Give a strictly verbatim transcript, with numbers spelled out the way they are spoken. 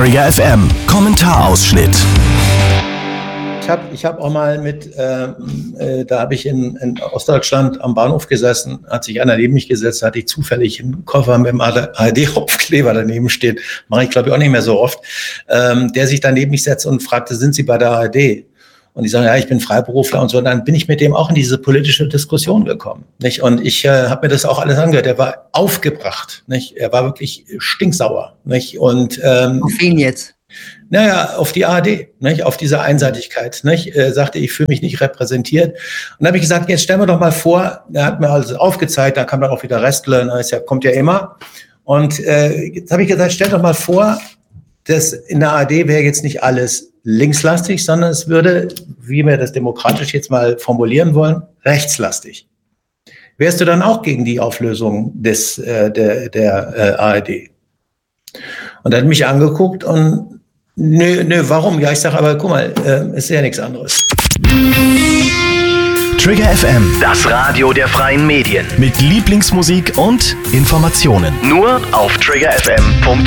Trigger F M Kommentarausschnitt. Ich habe ich hab auch mal mit, äh, äh, da habe ich in, in Ostdeutschland am Bahnhof gesessen, hat sich einer neben mich gesetzt, hatte ich zufällig einen Koffer mit dem A R D-Hopfkleber daneben stehen, mache ich glaube ich auch nicht mehr so oft, ähm, der sich dann neben mich setzt und fragte, sind Sie bei der A R D? Und ich sage, ja, ich bin Freiberufler und so. Und dann bin ich mit dem auch in diese politische Diskussion gekommen, nicht? Und ich äh, habe mir das auch alles angehört. Er war aufgebracht, nicht? Er war wirklich stinksauer, nicht? Und ähm, auf wen jetzt? Naja, auf die A R D, nicht? Auf diese Einseitigkeit, nicht? Er sagte, ich fühle mich nicht repräsentiert. Und dann habe ich gesagt, jetzt stellen wir doch mal vor, er hat mir alles aufgezeigt, dann kam dann auch wieder Restle, das ja, kommt ja immer. Und äh, jetzt habe ich gesagt, stell doch mal vor, dass in der A R D wäre jetzt nicht alles linkslastig, sondern es würde, wie wir das demokratisch jetzt mal formulieren wollen, rechtslastig. Wärst du dann auch gegen die Auflösung des äh, der, der äh, A R D? Und er hat mich angeguckt und nö, nö, warum? Ja, ich sage, aber guck mal, äh, ist ja nichts anderes. Trigger F M, Das Radio der freien Medien. mit Lieblingsmusik und Informationen. Nur auf trigger f m punkt